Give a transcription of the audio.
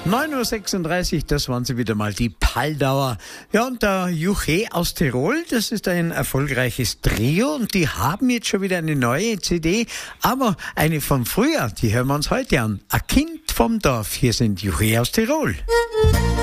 9:36 Uhr, das waren sie wieder mal, die Paldauer. Ja, und der Juche aus Tirol, das ist ein erfolgreiches Trio und die haben jetzt schon wieder eine neue CD, aber eine von früher, die hören wir uns heute an. Ein Kind vom Dorf, hier sind Juche aus Tirol.